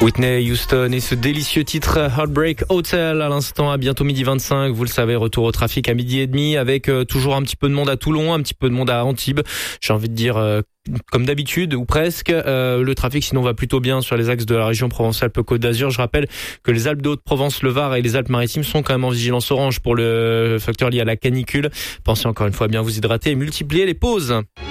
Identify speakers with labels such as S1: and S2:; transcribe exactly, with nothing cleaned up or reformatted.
S1: Whitney Houston et ce délicieux titre Heartbreak Hotel à l'instant, à bientôt midi vingt-cinq. Vous le savez, retour au trafic à midi et demi avec euh, toujours un petit peu de monde à Toulon, un petit peu de monde à Antibes. J'ai envie de dire euh, comme d'habitude ou presque. Euh, le trafic sinon va plutôt bien sur les axes de la région Provence-Alpes-Côte d'Azur. Je rappelle que les Alpes de Haute-Provence, le Var et les Alpes-Maritimes sont quand même en vigilance orange pour le facteur lié à la canicule. Pensez encore une fois à bien vous hydrater et multiplier les pauses.